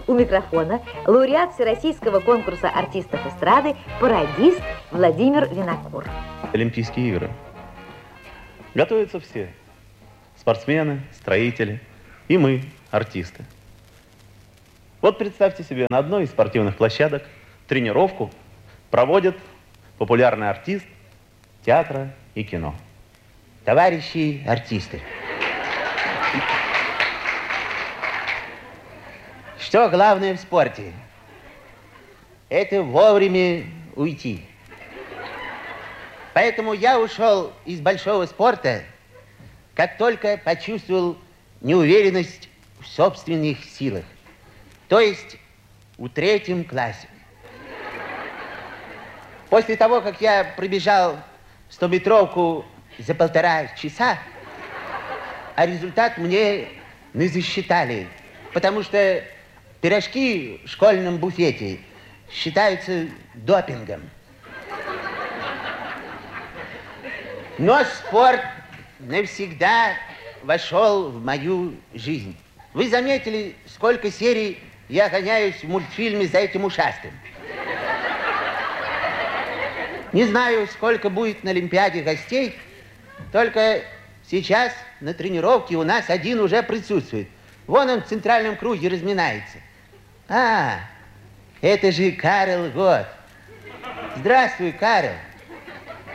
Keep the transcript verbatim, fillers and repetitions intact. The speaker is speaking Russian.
у микрофона лауреат Всероссийского конкурса артистов эстрады, пародист Владимир Винокур. Олимпийские игры. Готовятся все. Спортсмены, строители и мы, артисты. Вот представьте себе, на одной из спортивных площадок тренировку проводит популярный артист театра и кино. Товарищи артисты, что главное в спорте? Это вовремя уйти. Поэтому я ушел из большого спорта, как только почувствовал неуверенность в собственных силах. То есть в третьем классе. После того, как я пробежал стометровку за полтора часа, а результат мне не засчитали, потому что пирожки в школьном буфете считаются допингом. Но спорт навсегда вошел в мою жизнь. Вы заметили, сколько серий я гоняюсь в мультфильме за этим ушастым? Не знаю, сколько будет на Олимпиаде гостей, только сейчас на тренировке у нас один уже присутствует. Вон он в центральном круге разминается. А, это же Карл Гот. Здравствуй, Карл.